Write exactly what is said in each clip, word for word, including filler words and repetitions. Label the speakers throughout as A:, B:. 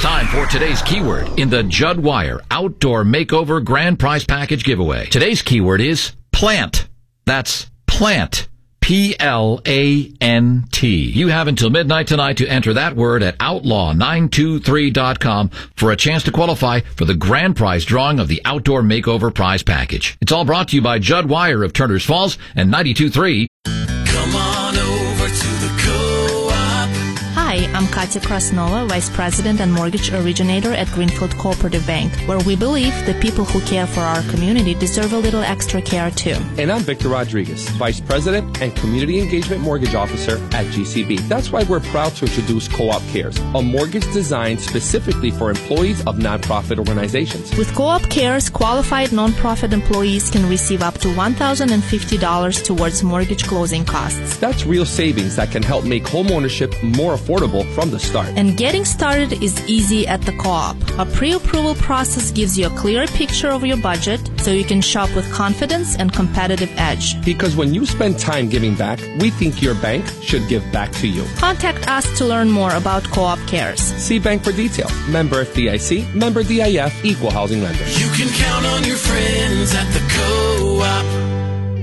A: time for today's keyword in the Judd Wire Outdoor Makeover Grand Prize Package giveaway. Today's keyword is plant. That's plant. P L A N T. You have until midnight tonight to enter that word at outlaw nine two three dot com for a chance to qualify for the grand prize drawing of the Outdoor Makeover Prize Package. It's all brought to you by Judd Wire of Turners Falls and ninety-two point three.
B: Come on over to the Co-op.
C: Hi, I'm Katya Krasnova, Vice President and Mortgage Originator at Greenfield Cooperative Bank, where we believe the people who care for our community deserve a little extra care too.
D: And I'm Victor Rodriguez, Vice President and Community Engagement Mortgage Officer at G C B. That's why we're proud to introduce Co-op Cares, a mortgage designed specifically for employees of nonprofit organizations.
C: With Co-op Cares, qualified nonprofit employees can receive up to one thousand fifty dollars towards mortgage closing costs.
D: That's real savings that can help make home ownership more affordable from the start.
C: And getting started is easy at the Co-op. A pre-approval process gives you a clear picture of your budget so you can shop with confidence and competitive edge.
D: Because when you spend time giving back, we think your bank should give back to you.
C: Contact us to learn more about Co-op Cares.
D: See Bank for detail. Member F D I C, member D I F, equal housing lender.
B: You can count on your friends at the Co-op.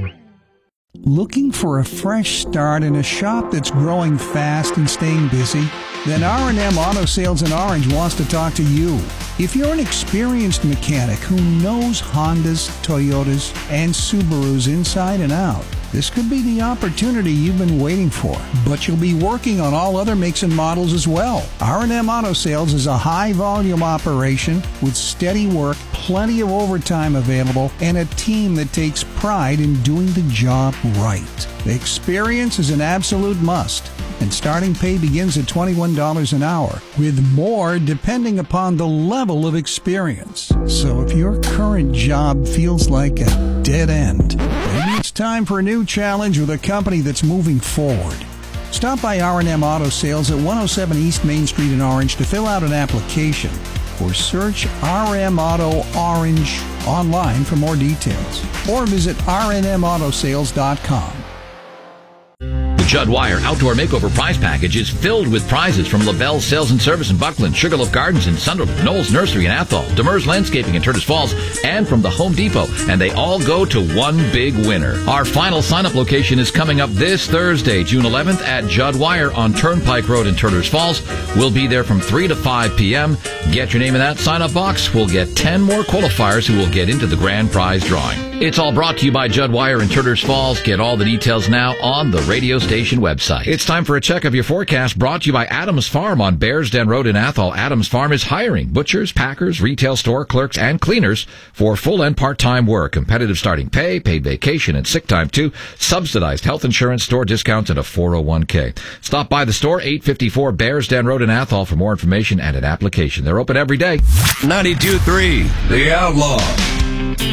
E: Looking for a fresh start in a shop that's growing fast and staying busy? Then R and M Auto Sales in Orange wants to talk to you. If you're an experienced mechanic who knows Hondas, Toyotas, and Subarus inside and out, this could be the opportunity you've been waiting for. But you'll be working on all other makes and models as well. R and M Auto Sales is a high-volume operation with steady work, plenty of overtime available, and a team that takes pride in doing the job right. The experience is an absolute must, and starting pay begins at twenty-one dollars an hour, with more depending upon the level of experience. So if your current job feels like a dead end, maybe it's time for a new challenge with a company that's moving forward. Stop by R and M Auto Sales at one oh seven East Main Street in Orange to fill out an application, or search R M Auto Orange online for more details, or visit R N M auto sales dot com.
A: The Judd Wire Outdoor Makeover Prize Package is filled with prizes from LaBelle Sales and Service in Buckland, Sugarloaf Gardens in Sunderland, Knowles Nursery in Athol, Demers Landscaping in Turners Falls, and from the Home Depot, and they all go to one big winner. Our final sign-up location is coming up this Thursday, June eleventh, at Judd Wire on Turnpike Road in Turners Falls. We'll be there from three to five p.m. Get your name in that sign-up box. We'll get ten more qualifiers who will get into the grand prize drawing. It's all brought to you by Judd Wire in Turners Falls. Get all the details now on the radio station website. It's time for a check of your forecast, brought to you by Adams Farm on Bears Den Road in Athol. Adams Farm is hiring butchers, packers, retail store clerks, and cleaners for full and part-time work. Competitive starting pay, paid vacation, and sick time too. Subsidized health insurance, store discounts, and a four oh one k. Stop by the store, eight fifty-four Bears Den Road in Athol, for more information and an application. They're open every day.
F: ninety-two point three The Outlaw.